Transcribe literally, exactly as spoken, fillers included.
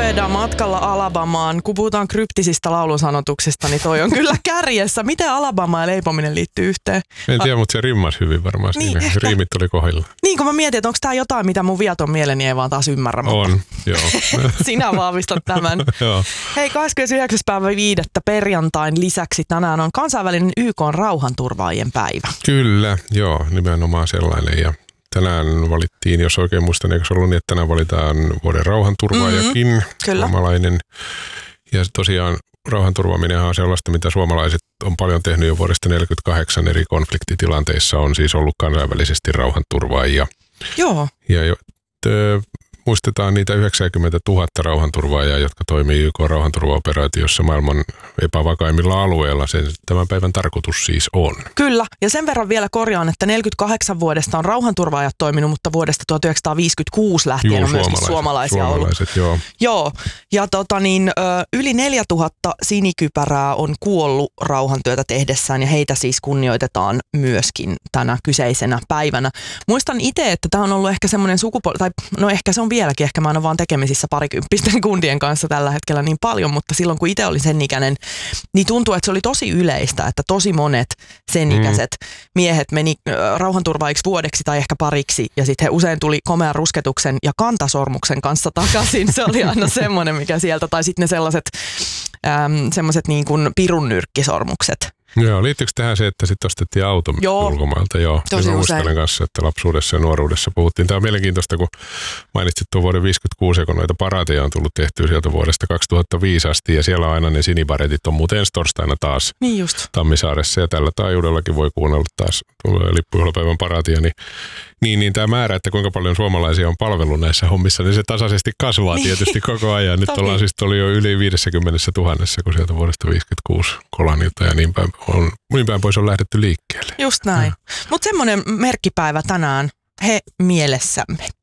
Florida matkalla Alabamaan. Kun puhutaan kryptisistä laulusanotuksista, niin toi on kyllä kärjessä. Miten Alabama ja leipominen liittyy yhteen? En tiedä, mutta se rimmasi hyvin varmaan niin, siinä. ehkä. Riimit oli kohdilla. Niin, kun mä mietin, että onko tää jotain, mitä mun viaton mieleni ei vaan taas ymmärrä. On, joo. Sinä vahvistat tämän. Joo. Hei, kahdeskymmenesyhdeksäs päivä viidettä perjantain lisäksi tänään on kansainvälinen Y K:n rauhanturvaajien päivä. Kyllä, joo, nimenomaan sellainen. Ja tänään valittiin, jos oikein muistan, eikö se ollut niin, että tänään valitaan vuoden rauhanturvaajakin, mm-hmm, suomalainen. Ja tosiaan rauhanturvaaminen on sellaista, mitä suomalaiset on paljon tehnyt jo vuodesta tuhatyhdeksänsataaneljäkymmentäkahdeksan eri konfliktitilanteissa on siis ollut kansainvälisesti rauhanturvaajia. Joo. Ja jo, tö, muistetaan niitä yhdeksänkymmentätuhatta rauhanturvaajaa, jotka toimii Y K:n rauhanturvaoperaatiossa maailman epävakaimmilla alueilla. Sen tämän päivän tarkoitus siis on. Kyllä, ja sen verran vielä korjaan, että neljäkymmentäkahdeksan vuodesta on rauhanturvaajat toiminut, mutta vuodesta tuhatyhdeksänsataaviisikymmentäkuusi lähtien Juu, on myöskin suomalaisia suomalaiset, ollut. Joo. Joo, ja tota niin, yli neljätuhatta sinikypärää on kuollut rauhantyötä tehdessään, ja heitä siis kunnioitetaan myöskin tänä kyseisenä päivänä. Muistan itse, että tämä on ollut ehkä semmoinen sukupuoli, tai no ehkä se on vieläkin, ehkä mä en ole vaan tekemisissä parikymppisten kundien kanssa tällä hetkellä niin paljon, mutta silloin kun itse olin sen ikäinen, niin tuntuu, että se oli tosi yleistä, että tosi monet sen ikäiset mm. miehet meni rauhanturvaajiksi vuodeksi tai ehkä pariksi, ja sitten he usein tuli komean rusketuksen ja kantasormuksen kanssa takaisin. Se oli aina semmoinen, mikä sieltä, tai sitten ne sellaiset äm, semmoiset niin kuin pirunnyrkkisormukset. Joo, liittyykö tähän se, että sitten ostettiin auto Joo. ulkomailta? Joo, tosi mä muistelen kanssa, että lapsuudessa ja nuoruudessa puhuttiin. Tämä on mielenkiintoista, kun mainitsit tuon vuoden viisikymmentäkuusi, kun noita paraateja on tullut tehtyä sieltä vuodesta kaksituhattaviisi asti, ja siellä on aina ne sinibaretit on muuten ensi torstaina taas niin just. Tammisaaressa, ja tällä taajuudellakin voi kuunnella taas lippujuhlapäivän paraatia, niin, niin, niin tämä määrä, että kuinka paljon suomalaisia on palvellut näissä hommissa, niin se tasaisesti kasvaa niin. tietysti koko ajan. Nyt ollaan siis oli jo yli viidessäkymmenessä tuhannessa, kun sieltä vuodesta viisikymmentäkuusi Kolanilta ja niin päin on, niin päin pois on lähdetty liikkeelle. Just näin. Mutta semmoinen merkkipäivä tänään, he mielessämme.